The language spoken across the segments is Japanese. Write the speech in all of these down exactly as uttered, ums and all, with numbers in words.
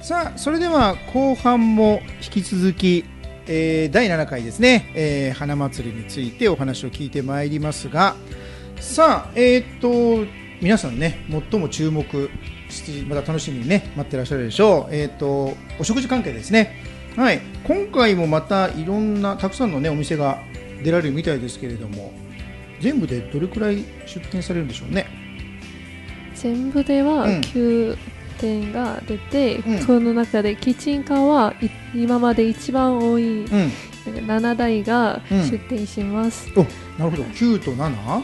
さあそれでは後半も引き続き、えー、だいななかいですね、えー、花祭りについてお話を聞いてまいりますが、さあえー、っと皆さんね最も注目してまた楽しみにね待ってらっしゃるでしょう。えー、っとお食事関係ですね。はい、今回もまたいろんなたくさんのねお店が出られるみたいですけれども、全部でどれくらい出店されるんでしょうね。 全部ではきゅうてんが出て、うん、その中でキッチンカーは今まで一番多い、うん、ななだいが出店します、 うん、お、なるほど。きゅうとなな、 はい、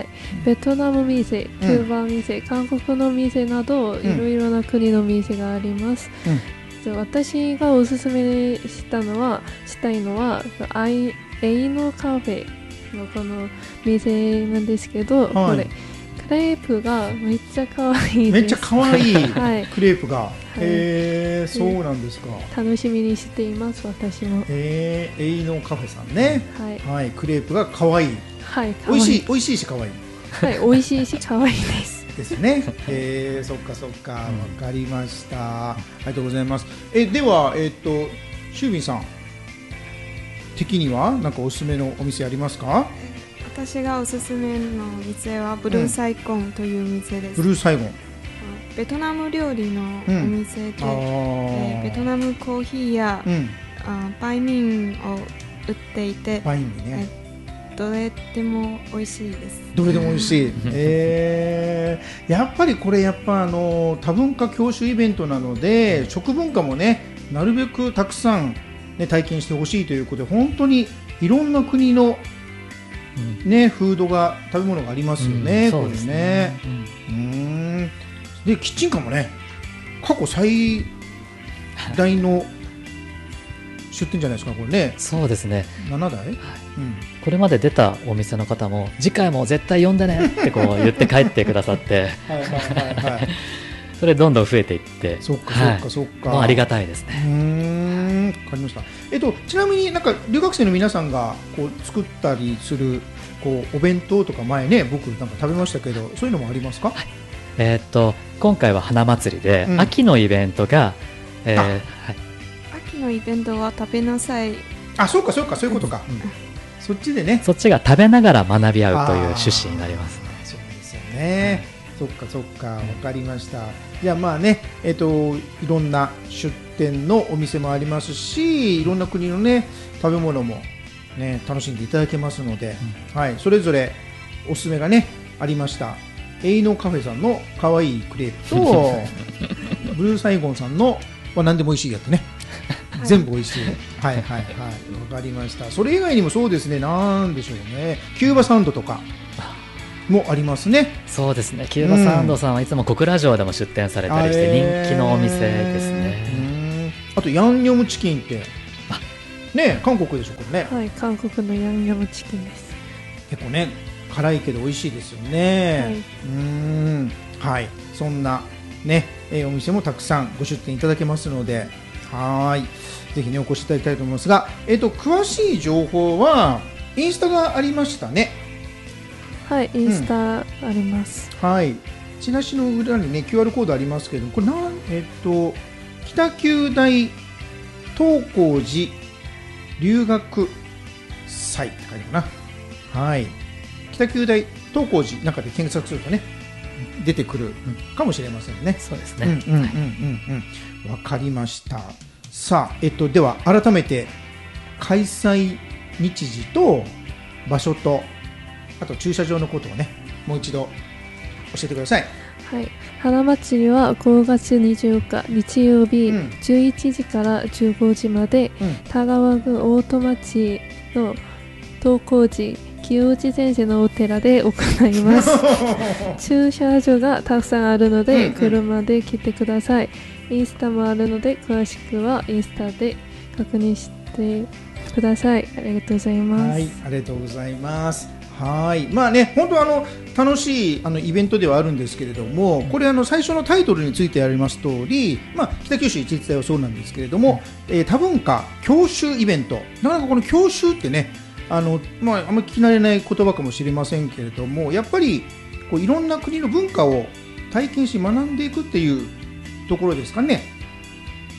ベトナム店、キューバ店、うん、韓国の店など、うん、いろいろな国の店があります、うん、私がおすすめしたのはしたいのはアイエイノカフェのこの店なんですけど、はい、これクレープがめっちゃ可愛いです。 めっちゃ可愛い、はい、クレープが、はい、へー、そうなんですか。 楽しみにしています私も。 えー、エイノカフェさんね、はいはい、クレープが可愛い、 はい、 美味しい美味しいし可愛い、 はい、美味しいし可愛いですですね。えー、そっかそっか、わかりました。ありがとうございます。えではえっ、ー、とシュービンさん的には何かおすすめのお店ありますか？ 私がおすすめの店はブルーサイゴンという店です、 うん、ブルーサイゴン、 ベトナム料理のお店で、うんえー、ベトナムコーヒーや、うん、あバイミンを売っていて、 バインね、 えー、どれでも美味しいです。 どれでも美味しい、えー、やっぱりこれやっぱあの多文化共習イベントなので食文化もねなるべくたくさん、ね、体験してほしいということで本当にいろんな国のうんね、フードが食べ物がありますよね、うん、これね、うん、うんでキッチンカーもね過去最大の出店じゃないですかこれね。 そうですね、 ななだい、はい、うん、 これまで出たお店の方も次回も絶対呼んでねってこう言って帰ってくださってはいはいはい、はい、それどんどん増えていって、 そっかそっかそっか、 はい、ありがたいですね。 うーん、わかりました。えっと、ちなみになんか留学生の皆さんがこう作ったりするこうお弁当とか前ね僕なんか食べましたけどそういうのもありますか？はい、 えー、っと今回は花祭りで、うん、秋のイベントが、えーはい、 秋のイベントは食べなさい。 あ、そうかそうかそういうことか、うん、そっちでねそっちが食べながら学び合うという趣旨になります。 そうですよね、はい、そっかそっかわかりました。じゃあまあねえー、っといろんな出店のお店もありますしいろんな国のね食べ物もね、楽しんでいただけますので、うんはい、それぞれおすすめがねありました。エイノカフェさんの可愛いクレープとブルーサイゴンさんのは何でも美味しいやつね、はい、全部美味しいはいはいはい、わかりました。それ以外にもそうですね、なんでしょうね、キューバサンドとかもありますね。 そうですね、キューバサンドさんはいつも小倉城でも出店されたりして人気のお店ですね。 うん、あとヤンニョムチキンってね、韓国でしょこれね。 はい、韓国のヤンニョムチキンです。 結構ね辛いけど美味しいですよね。はい、うーん、はい、そんなね、えー、お店もたくさんご出店いただけますので、はい、ぜひねお越しいただきたいと思いますが、えっと詳しい情報はインスタがありましたね。 はい、インスタあります。 うん、はい、チラシの裏にね キューアール コードありますけど、これなんえっと北九大東光寺留学祭って書いてあるかな。はい、北九大東光寺中で検索するとね出てくるかもしれませんね。 そうですね。 うんうんうんうんうん。わかりました。さあえっとでは改めて開催日時と場所とあと駐車場のことをねもう一度教えてください。 はい、花祭りはごがつにじゅうよっか日曜日、うん、じゅういちじからじゅうごじまで、うん、田川郡大戸町の東光寺清内先生のお寺で行います駐車場がたくさんあるので、うんうん、車で来てください。インスタもあるので詳しくはインスタで確認してください。ありがとうございます。 はい、ありがとうございます。はい、まあね、本当あの楽しいあのイベントではあるんですけれども、これあの最初のタイトルについてあります通り、まあ、北九州一律大はそうなんですけれども、えー、多文化共習イベント、なかなかこの共習ってね、あの、まあ、あんまり聞き慣れない言葉かもしれませんけれども、やっぱりこういろんな国の文化を体験し学んでいくっていうところですかね。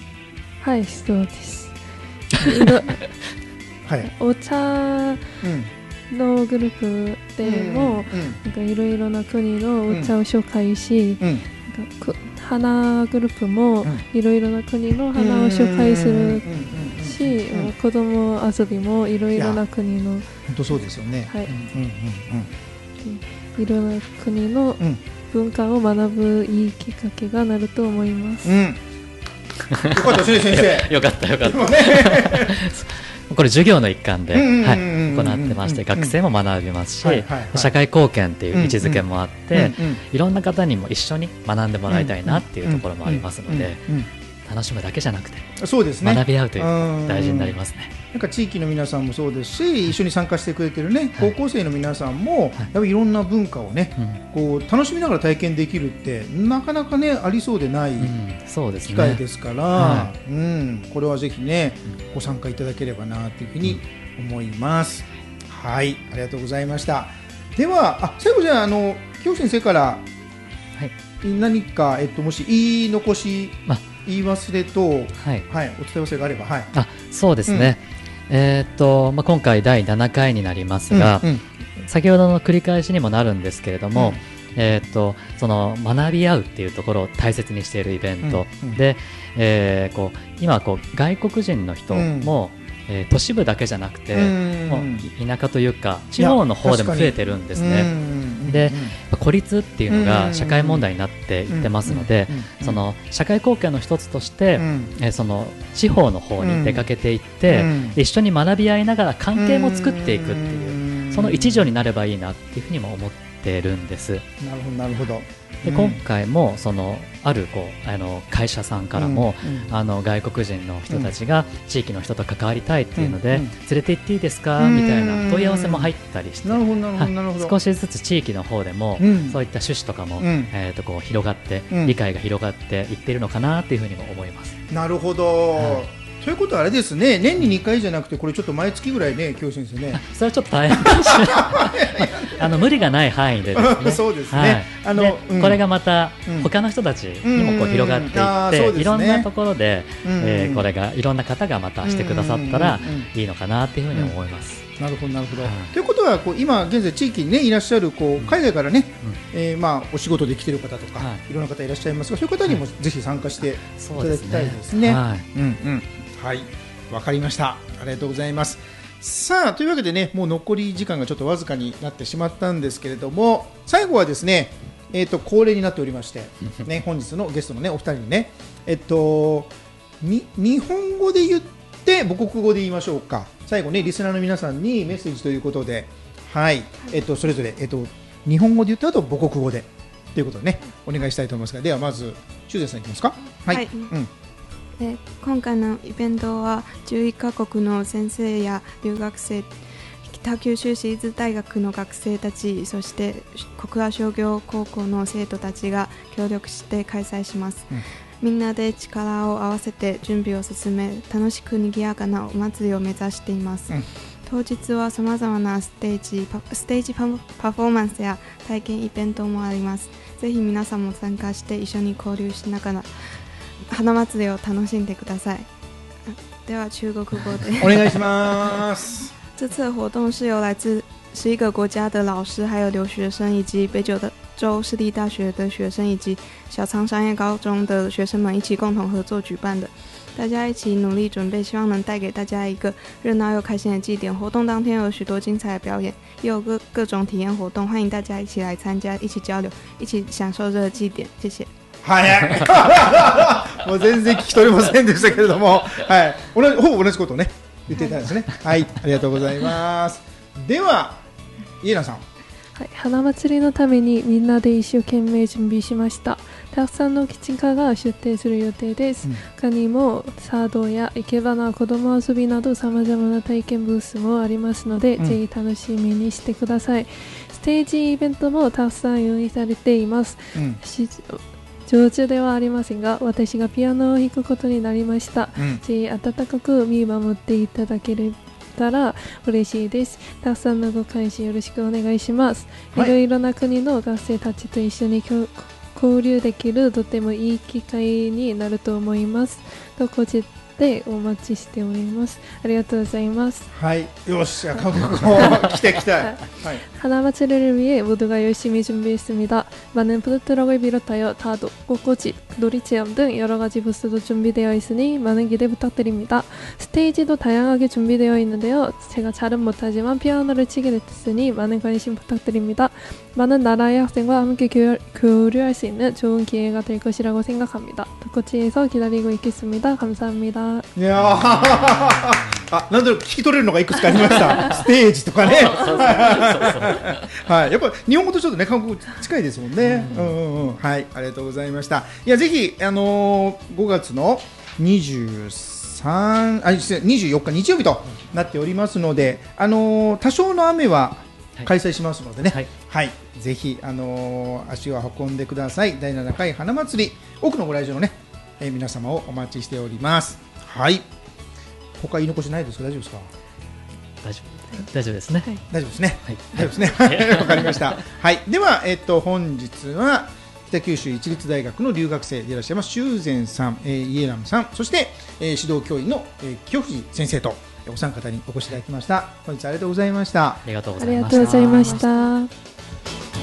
はい、そうです。 はい、 お茶のグループでも、なんかいろいろな国のお茶を紹介し、うん、なんか花グループもいろいろな国の花を紹介するし、子供遊びもいろいろな国の、 本当そうですよね。はい。 いろんな国の文化を学ぶいいきっかけがなると思います。うん、 よかった先生。 よかったよかった。これ授業の一環で行ってまして、学生も学びますし、社会貢献っていう位置づけもあって、いろんな方にも一緒に学んでもらいたいなっていうところもありますので、楽しむだけじゃなくて、そうですね、学び合うというのが大事になりますね。 なんか地域の皆さんもそうですし、一緒に参加してくれてるね、高校生の皆さんも、やっぱりいろんな文化をね、こう楽しみながら体験できるってなかなかねありそうでない機会ですから、うん、これはぜひねご参加いただければなというふうに思います。はい、ありがとうございました。では、あ、最後じゃあ、あの京先生から何か、えっと、もし言い残し、言い忘れと、はいはい、お伝え忘れがあれば、はい、 あ、そうですね、うん、えーっとまあ、今回だいななかいになりますが、うんうん、先ほどの繰り返しにもなるんですけれども、うん、えーっとその学び合うっていうところを大切にしているイベント、うんうん、で、えー、こう今こう外国人の人も、うん、えー、都市部だけじゃなくて、もう田舎というか地方の方でも増えてるんですね。で、孤立っていうのが社会問題になっていってますので、その社会貢献の一つとして、えー、その地方の方に出かけていって、一緒に学び合いながら関係も作っていくっていう、その一助になればいいなっていうふうにも思ってるんです。 なるほどなるほど。 で今回もそのあるこうあの会社さんからも、うんうん、あの外国人の人たちが地域の人と関わりたいっていうので、うんうん、連れて行っていいですかみたいな問い合わせも入ったりして、少しずつ地域の方でも、うん、そういった趣旨とかも、うん、えー、とこう広がって、うん、理解が広がっていっているのかなっていうふうにも思います。 なるほど、はい、ということはあれですね、年ににかいじゃなくてこれちょっと毎月ぐらいね、京先生ねそれはちょっと大変かもしれないあの無理がない範囲でですねそうですね、はい、 あの、うん、これがまた他の人たちにもこう広がっていって、うんうんね、いろんなところで、うんうん、えー、これがいろんな方がまたしてくださったらいいのかなっていうふうに思います。 なるほどなるほど、はい、ということはこう今現在地域に、ね、いらっしゃるこう海外からね、うん、えー、まあお仕事で来ている方とか、はい、いろんな方いらっしゃいますが、そういう方にもぜひ参加していただきたいですね。はい、うんうん、はい、わかりました。ありがとうございます。さあ、というわけでね、もう残り時間がちょっとわずかになってしまったんですけれども、最後はですね、えー、と恒例になっておりまして、ね、本日のゲストの、ね、お二人にね、えっと、に日本語で言って母国語で言いましょうか。最後ね、リスナーの皆さんにメッセージということで、はい、えっと、それぞれ、えっと、日本語で言った後母国語でということでね、お願いしたいと思いますが、ではまず修善さんいきますか。はい、はい、うん、 で今回のイベントはじゅういっかこくの先生や留学生、北九州市立大学の学生たち、そして小倉商業高校の生徒たちが協力して開催します、うん、みんなで力を合わせて準備を進め、楽しく賑やかなお祭りを目指しています、うん、当日はさまざまなステージパ、ステージパ、パフォーマンスや体験イベントもあります。ぜひ皆さんも参加して一緒に交流しながら花祭りを楽しんでください。では中国語でお願いします。 这次活动是由来自十一个国家的老师，还有留学生，以及北九州市立大学的学生，以及小仓商业高中的学生们一起共同合作举办的。大家一起努力准备，希望能带给大家一个热闹又开心的祭典。活动当天有许多精彩的表演，也有各各种体验活动，欢迎大家一起来参加，一起交流，一起享受这个祭典。谢谢。 はいもう全然聞き取れませんでしたけれども、はい、同じほぼ同じことをね言っていたんですね。はい、ありがとうございます。ではイエナさん、 はい、花祭りのためにみんなで一生懸命準備しました。たくさんのキッチンカーが出店する予定です、うん、他にも茶道や生け花、子供遊びなどさまざまな体験ブースもありますので、うん、ぜひ楽しみにしてください。ステージイベントもたくさん用意されています、うん、上手ではありませんが、私がピアノを弾くことになりました、うん、ぜひ温かく見守っていただければたら嬉しいです。たくさんのご関心よろしくお願いします、はい、いろいろな国の学生たちと一緒に交流できるとてもいい機会になると思います。と個人でお待ちしております。ありがとうございます。 はい、よし、韓国語来て来たい。 はい、하나마치를 위해 모두가 열심히 준비했습니다. 많은 푸드트럭을 비롯하여 다도, 꽃꽂이, 놀이체험 등 여러 가지 부스도 준비되어 있으니 많은 기대 부탁드립니다. 스테이지도 다양하게 준비되어 있는데요. 제가 잘은 못하지만 피아노를 치게 됐으니 많은 관심 부탁드립니다. 많은 나라의 학생과 함께 교류, 교류할 수 있는 좋은 기회가 될 것이라고 생각합니다. 도코치에서 기다리고 있겠습니다. 감사합니다. いやあ、なんだろう、聞き取れるのがいくつかありましたステージとかねはい、やっぱ日本語とちょっとね韓国語近いですもんね、うんうんうん、はい、ありがとうございました。いや、ぜひ、あのー、ごがつのにじゅうさん、あ、にじゅうよっか日曜日となっておりますので、あのー、多少の雨は開催しますのでね、はい、はい、ぜひ、あのー、足を運んでください。だいななかい花祭り、多くのご来場のね、えー、皆様をお待ちしております。はい。他言い残しないですか？大丈夫ですか？ 大丈夫、大丈夫ですね。 大丈夫ですね。はい、大丈夫ですね。わかりました。はい。では、えっと本日は北九州市立大学の留学生でいらっしゃいます修善さん、えー、イエラムさん、そして、えー、指導教員の、えー、清藤先生とお三方にお越しいただきました。本日ありがとうございました。 ありがとうございました。